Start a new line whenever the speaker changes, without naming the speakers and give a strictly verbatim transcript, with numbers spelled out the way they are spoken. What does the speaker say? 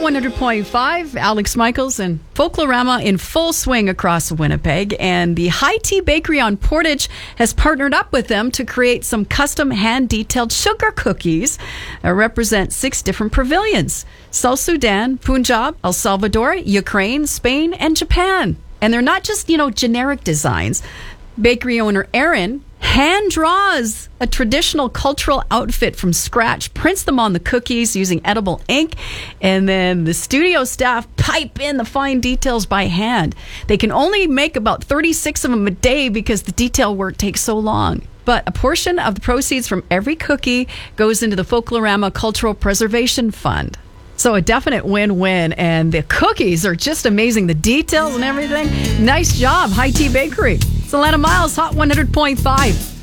Hot one hundred point five, Alex Michaels and Folklorama in full swing across Winnipeg. And the High Tea Bakery on Portage has partnered up with them to create some custom hand-detailed sugar cookies that represent six different pavilions: South Sudan, Punjab, El Salvador, Ukraine, Spain, and Japan. And they're not just, you know, generic designs. Bakery owner Aaron hand draws a traditional cultural outfit from scratch, prints them on the cookies using edible ink, and then the studio staff pipe in the fine details by hand. They can only make about thirty-six of them a day because the detail work takes so long. But a portion of the proceeds from every cookie goes into the Folklorama Cultural Preservation Fund. So a definite win-win, and the cookies are just amazing. The details and everything. Nice job, High Tea Bakery. It's Alana Miles, Hot one hundred point five.